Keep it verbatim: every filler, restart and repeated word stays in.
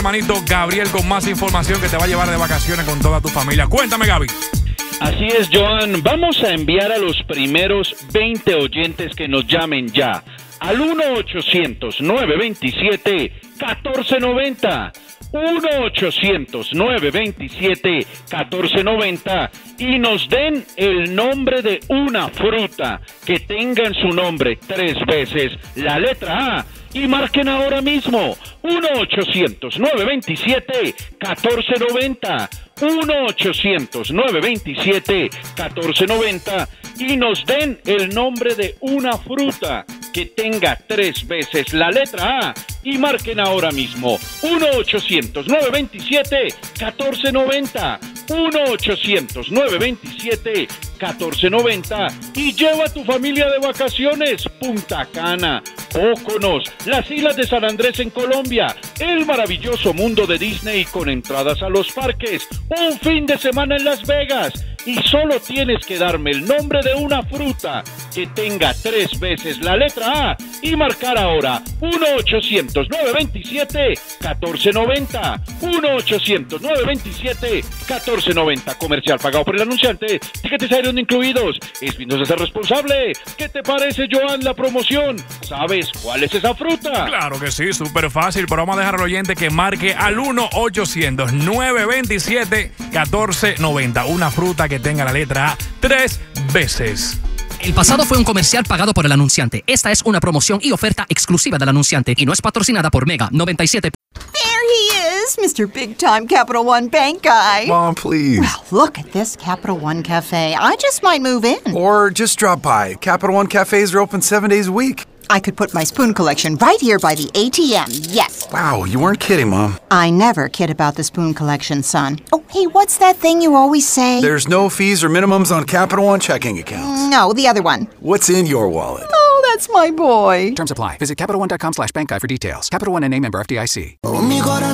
Manito Gabriel con más información que te va a llevar de vacaciones con toda tu familia. Cuéntame, Gaby. Así es, Joan. Vamos a enviar a los primeros veinte oyentes que nos llamen ya al uno ochocientos, nueve veintisiete, catorce noventa. uno ochocientos, nueve veintisiete, catorce noventa y nos den el nombre de una fruta que tenga en su nombre tres veces la letra A y marquen ahora mismo uno ochocientos, nueve veintisiete, catorce noventa. uno ochocientos, nueve veintisiete, catorce noventa y nos den el nombre de una fruta que tenga tres veces la letra A y marquen ahora mismo uno ochocientos, nueve veintisiete, catorce noventa. uno ochocientos, nueve veintisiete, catorce noventa y lleva a tu familia de vacaciones. Punta Cana, Póconos, las Islas de San Andrés en Colombia, el maravilloso mundo de Disney con entradas a los parques, un fin de semana en Las Vegas. Y solo tienes que darme el nombre de una fruta que tenga tres veces la letra A y marcar ahora uno ochocientos, nueve veintisiete, catorce noventa. uno ochocientos, nueve veintisiete, catorce noventa. Comercial pagado por el anunciante. Tiquetes aéreos no incluidos. Es no se hace responsable. ¿Qué te parece, Joan, la promoción? ¿Sabes cuál es esa fruta? Claro que sí, súper fácil, pero vamos a dejar al oyente que marque al uno ochocientos, nueve veintisiete, catorce noventa. Una fruta que tenga la letra A tres veces. El pasado fue un comercial pagado por el anunciante. Esta es una promoción y oferta exclusiva del anunciante y no es patrocinada por Mega noventa y siete. There he is, Mister Big Time Capital One Bank Guy. Mom, please. Well, look at this Capital One Cafe. I just might move in. Or just drop by. Capital One cafes are open seven days a week. I could put my spoon collection right here by the A T M, yes. Wow, you weren't kidding, Mom. I never kid about the spoon collection, son. Oh, hey, what's that thing you always say? There's no fees or minimums on Capital One checking accounts. No, the other one. What's in your wallet? Oh, that's my boy. Terms apply. Visit CapitalOne.com slash bank guy for details. Capital One N A member F D I C.